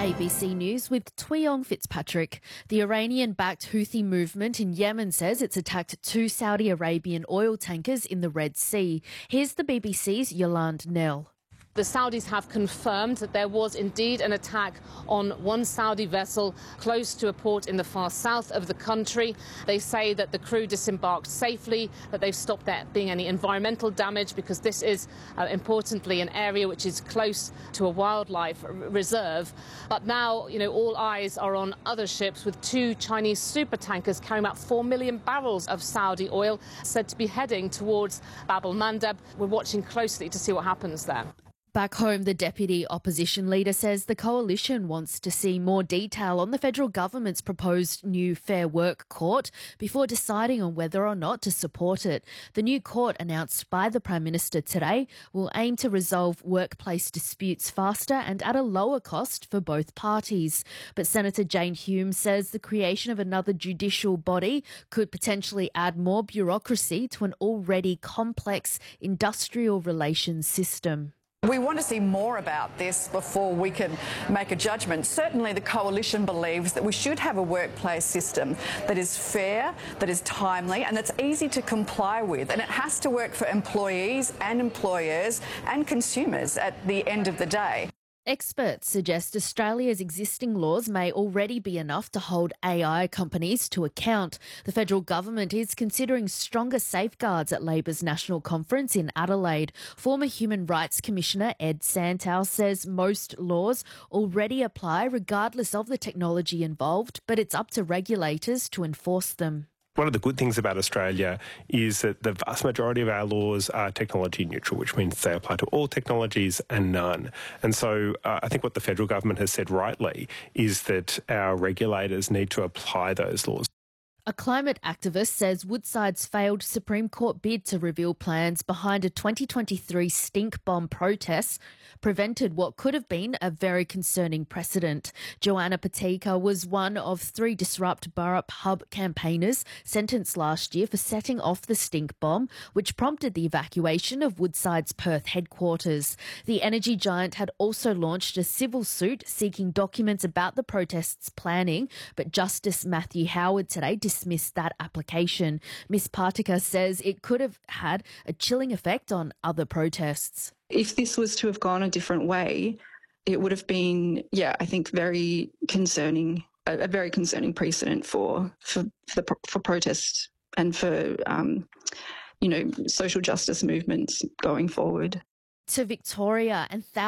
ABC News with Tuyong Fitzpatrick. The Iranian-backed Houthi movement in Yemen says it's attacked 2 Saudi Arabian oil tankers in the Red Sea. Here's the BBC's Yolande Nell. The Saudis have confirmed that there was indeed an attack on one Saudi vessel close to a port in the far south of the country. They say that the crew disembarked safely, that they've stopped there being any environmental damage because this is, importantly, an area which is close to a wildlife reserve. But now, all eyes are on other ships with 2 Chinese supertankers carrying about 4 million barrels of Saudi oil said to be heading towards Bab el-Mandeb. We're watching closely to see what happens there. Back home, the deputy opposition leader says the coalition wants to see more detail on the federal government's proposed new Fair Work court before deciding on whether or not to support it. The new court, announced by the Prime Minister today, will aim to resolve workplace disputes faster and at a lower cost for both parties. But Senator Jane Hume says the creation of another judicial body could potentially add more bureaucracy to an already complex industrial relations system. We want to see more about this before we can make a judgment. Certainly the coalition believes that we should have a workplace system that is fair, that is timely and that's easy to comply with. And it has to work for employees and employers and consumers at the end of the day. Experts suggest Australia's existing laws may already be enough to hold AI companies to account. The federal government is considering stronger safeguards at Labor's national conference in Adelaide. Former Human Rights Commissioner Ed Santow says most laws already apply regardless of the technology involved, but it's up to regulators to enforce them. One of the good things about Australia is that the vast majority of our laws are technology neutral, which means they apply to all technologies and none. And so I think what the federal government has said rightly is that our regulators need to apply those laws. A climate activist says Woodside's failed Supreme Court bid to reveal plans behind a 2023 stink bomb protest prevented what could have been a very concerning precedent. Joanna Patika was one of 3 Disrupt Burrup Hub campaigners sentenced last year for setting off the stink bomb, which prompted the evacuation of Woodside's Perth headquarters. The energy giant had also launched a civil suit seeking documents about the protest's planning, but Justice Matthew Howard today dismissed that application. Ms. Patika says it could have had a chilling effect on other protests. If this was to have gone a different way, it would have been, I think very concerning, a very concerning precedent for protests and for, social justice movements going forward. To Victoria, and